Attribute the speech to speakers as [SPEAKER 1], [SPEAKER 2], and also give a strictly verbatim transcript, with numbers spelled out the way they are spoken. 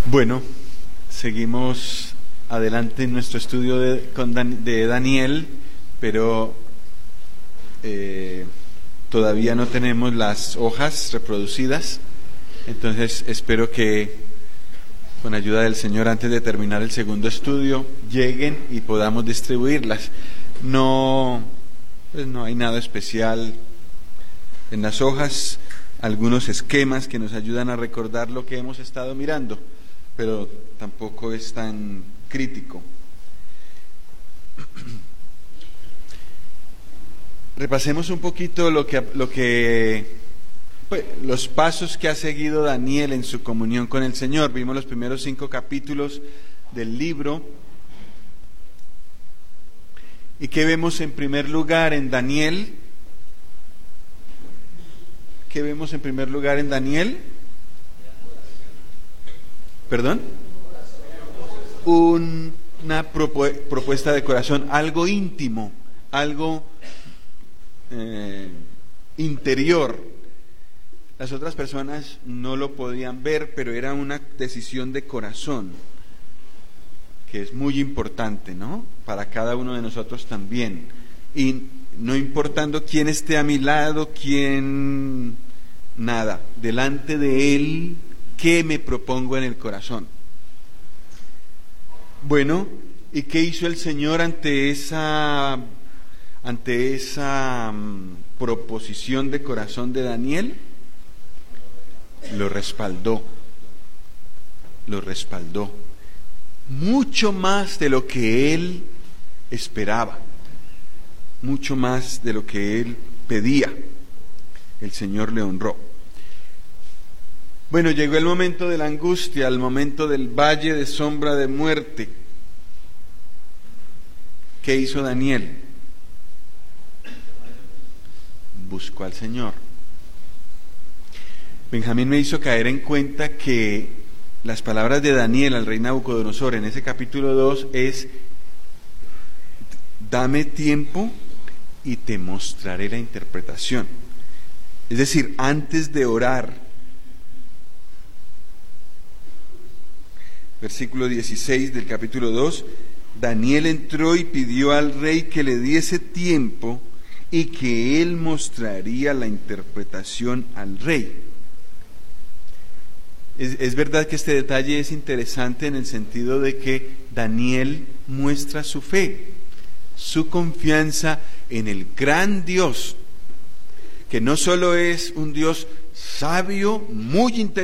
[SPEAKER 1] Bueno, seguimos adelante en nuestro estudio de, con Dan, de Daniel, pero eh, todavía no tenemos las hojas reproducidas, entonces espero que con ayuda del Señor, antes de terminar el segundo estudio, lleguen y podamos distribuirlas. No, pues no hay nada especial en las hojas, algunos esquemas que nos ayudan a recordar lo que hemos estado mirando, pero tampoco es tan crítico. Repasemos un poquito lo que, lo que pues, los pasos que ha seguido Daniel en su comunión con el Señor. Vimos los primeros cinco capítulos del libro. ¿Y qué vemos en primer lugar en Daniel? ¿Qué vemos en primer lugar en Daniel? ¿Perdón? Un, una propu- propuesta de corazón, algo íntimo, algo eh, interior. Las otras personas no lo podían ver, pero era una decisión de corazón, que es muy importante, ¿no? Para cada uno de nosotros también. Y no importando quién esté a mi lado, quién, nada, delante de Él, ¿qué me propongo en el corazón? Bueno, ¿y qué hizo el Señor ante esa, ante esa um, proposición de corazón de Daniel? Lo respaldó, lo respaldó, mucho más de lo que él esperaba, mucho más de lo que él pedía. El Señor le honró. Bueno, llegó el momento de la angustia, el momento del valle de sombra de muerte. ¿Qué hizo Daniel? Buscó al Señor. Benjamín me hizo caer en cuenta que las palabras de Daniel al rey Nabucodonosor en ese capítulo dos es: dame tiempo y te mostraré la interpretación. Es decir, antes de orar, versículo dieciséis del capítulo dos, Daniel entró y pidió al rey que le diese tiempo y que él mostraría la interpretación al rey. Es, es verdad que este detalle es interesante en el sentido de que Daniel muestra su fe, su confianza en el gran Dios, que no solo es un Dios sabio, muy inteligente,